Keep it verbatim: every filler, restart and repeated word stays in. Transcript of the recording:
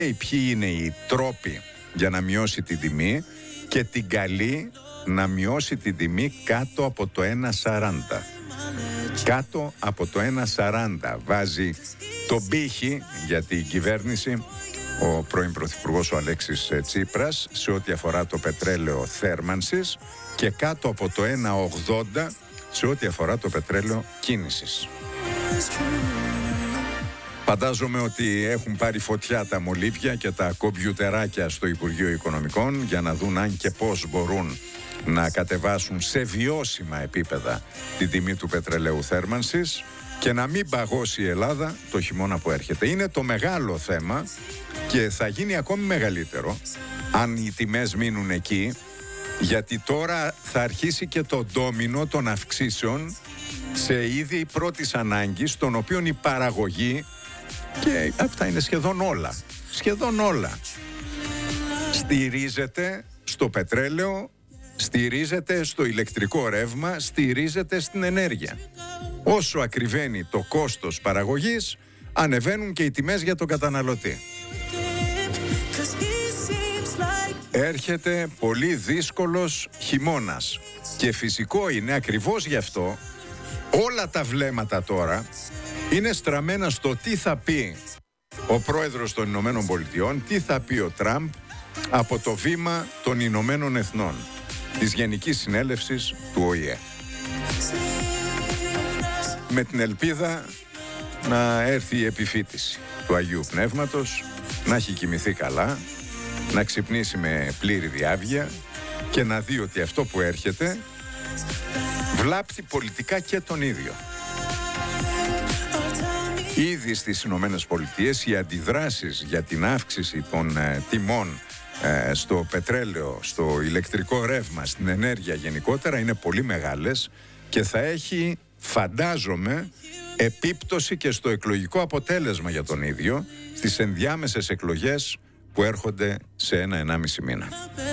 ποιοι είναι οι τρόποι για να μειώσει την τιμή και την καλεί να μειώσει την τιμή κάτω από το ένα σαράντα. Κάτω από το ένα σαράντα βάζει τον πύχη για την κυβέρνηση ο πρώην Πρωθυπουργός ο Αλέξης Τσίπρας σε ό,τι αφορά το πετρέλαιο θέρμανσης και κάτω από το ένα ογδόντα σε ό,τι αφορά το πετρέλαιο κίνησης. Φαντάζομαι ότι έχουν πάρει φωτιά τα μολύβια και τα κομπιουτεράκια στο Υπουργείο Οικονομικών για να δουν αν και πώς μπορούν να κατεβάσουν σε βιώσιμα επίπεδα την τιμή του πετρελαίου θέρμανσης και να μην παγώσει η Ελλάδα το χειμώνα που έρχεται. Είναι το μεγάλο θέμα και θα γίνει ακόμη μεγαλύτερο αν οι τιμές μείνουν εκεί, γιατί τώρα θα αρχίσει και το ντόμινο των αυξήσεων σε είδη πρώτης ανάγκης, των οποίων η παραγωγή, και αυτά είναι σχεδόν όλα, σχεδόν όλα, στηρίζεται στο πετρέλαιο, στηρίζεται στο ηλεκτρικό ρεύμα, στηρίζεται στην ενέργεια. Όσο ακριβένει το κόστος παραγωγής, ανεβαίνουν και οι τιμές για τον καταναλωτή. Έρχεται πολύ δύσκολος χειμώνας και φυσικό είναι ακριβώς γι' αυτό όλα τα βλέμματα τώρα είναι στραμμένα στο τι θα πει ο πρόεδρος των Ηνωμένων Πολιτειών, τι θα πει ο Τραμπ από το βήμα των Ηνωμένων Εθνών, της Γενικής Συνέλευσης του Ο Η Ε. Με την ελπίδα να έρθει η επιφύτηση του Αγίου Πνεύματος, να έχει κοιμηθεί καλά, να ξυπνήσει με πλήρη διάβγεια και να δει ότι αυτό που έρχεται βλάπτει πολιτικά και τον ίδιο. Ήδη στις Ηνωμένες Πολιτείες οι αντιδράσεις για την αύξηση των ε, τιμών ε, στο πετρέλαιο, στο ηλεκτρικό ρεύμα, στην ενέργεια γενικότερα είναι πολύ μεγάλες και θα έχει, φαντάζομαι, επίπτωση και στο εκλογικό αποτέλεσμα για τον ίδιο στις ενδιάμεσες εκλογές που έρχονται σε ένα ενάμιση μήνα.